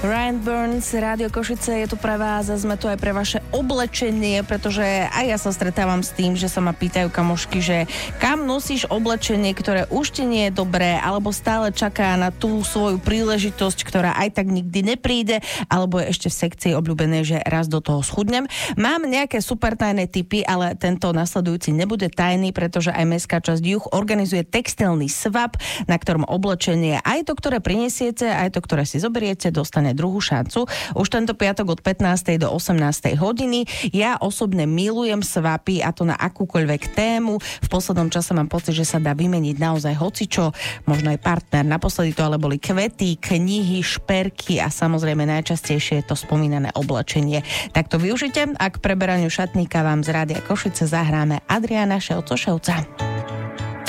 Ryan Burns, Rádio Košice, je tu pre vás a sme tu aj pre vaše oblečenie, pretože aj ja sa stretávam s tým, že sa ma pýtajú kamošky, že kam nosíš oblečenie, ktoré už ti nie je dobré, alebo stále čaká na tú svoju príležitosť, ktorá aj tak nikdy nepríde, alebo je ešte v sekcii obľúbené, že raz do toho schudnem. Mám nejaké super tajné tipy, ale tento nasledujúci nebude tajný, pretože aj mestská časť Juh organizuje textilný swap, na ktorom oblečenie, aj to, ktoré prinesiete, aj to, ktoré si zoberiete, dostane druhú šancu. Už tento piatok od 15. do 18. hodiny. Ja osobne milujem swapy, a to na akúkoľvek tému. V poslednom čase mám pocit, že sa dá vymeniť naozaj hocičo, možno aj partner. Naposledy to ale boli kvety, knihy, šperky a samozrejme najčastejšie je to spomínané oblečenie. Tak to využite a k preberaniu šatníka vám z Rádia Košice zahráme Adriana Ševca.